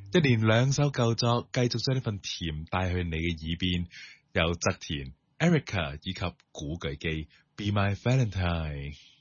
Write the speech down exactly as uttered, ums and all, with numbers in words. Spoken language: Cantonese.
一連兩首舊作，繼續將呢份甜帶去你嘅耳邊，有側田、Erica 以及古巨基，Be My Valentine。